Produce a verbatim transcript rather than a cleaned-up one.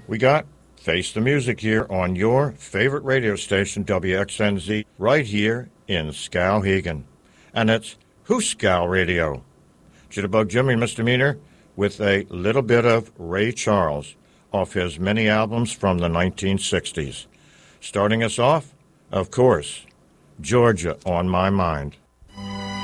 We got Face the Music here on your favorite radio station, W X N Z, right here in Skowhegan. And it's Hooskow Radio. Jitterbug Jimmy Misdemeanor with a little bit of Ray Charles off his many albums from the nineteen sixties. Starting us off, of course, Georgia on My Mind.